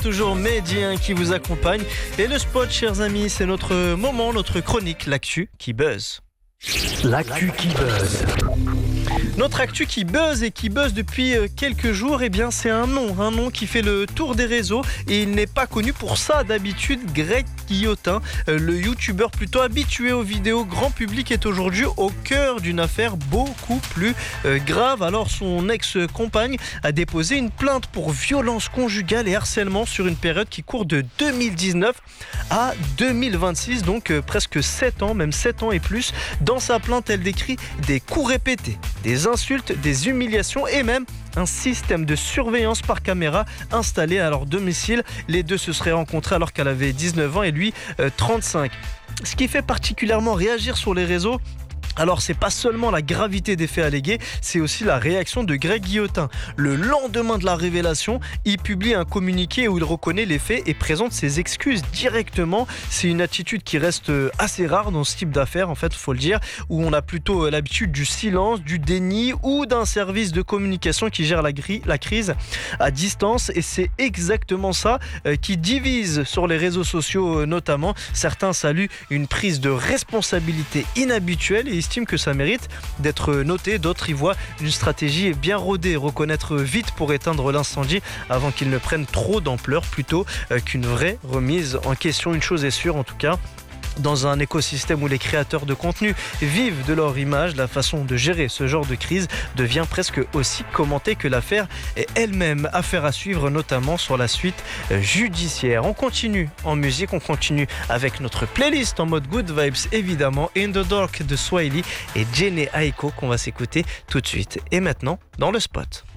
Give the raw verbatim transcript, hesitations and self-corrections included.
toujours Mehdi hein, qui vous accompagne. Et le spot, chers amis, c'est notre moment, notre chronique, l'actu qui buzz. L'actu qui buzz. Notre actu qui buzz et qui buzz depuis quelques jours, eh bien c'est un nom, un nom qui fait le tour des réseaux et il n'est pas connu pour ça d'habitude. Greg Guillotin, le youtubeur plutôt habitué aux vidéos grand public, est aujourd'hui au cœur d'une affaire beaucoup plus euh, grave. Alors son ex-compagne a déposé une plainte pour violence conjugale et harcèlement sur une période qui court de deux mille dix-neuf à deux mille vingt-six, donc euh, presque sept ans, même sept ans et plus. Dans sa plainte, elle décrit des coups répétés, des insultes, des humiliations et même un système de surveillance par caméra installé à leur domicile. Les deux se seraient rencontrés alors qu'elle avait dix-neuf ans et lui euh, trente-cinq. Ce qui fait particulièrement réagir sur les réseaux, alors c'est pas seulement la gravité des faits allégués, c'est aussi la réaction de Greg Guillotin. Le lendemain de la révélation, il publie un communiqué où il reconnaît les faits et présente ses excuses directement. C'est une attitude qui reste assez rare dans ce type d'affaires, en fait, faut le dire, où on a plutôt l'habitude du silence, du déni ou d'un service de communication qui gère la, gri- la crise à distance. Et c'est exactement ça euh, qui divise sur les réseaux sociaux euh, notamment. Certains saluent une prise de responsabilité inhabituelle et estiment que ça mérite d'être noté. D'autres y voient une stratégie bien rodée, reconnaître vite pour éteindre l'incendie avant qu'il ne prenne trop d'ampleur plutôt qu'une vraie remise en question. Une chose est sûre en tout cas, dans un écosystème où les créateurs de contenu vivent de leur image, la façon de gérer ce genre de crise devient presque aussi commentée que l'affaire est elle-même. Affaire à suivre, notamment sur la suite judiciaire. On continue en musique, on continue avec notre playlist en mode good vibes, évidemment. In the Dark de Swahili et Jhené Aiko qu'on va s'écouter tout de suite. Et maintenant, dans le spot.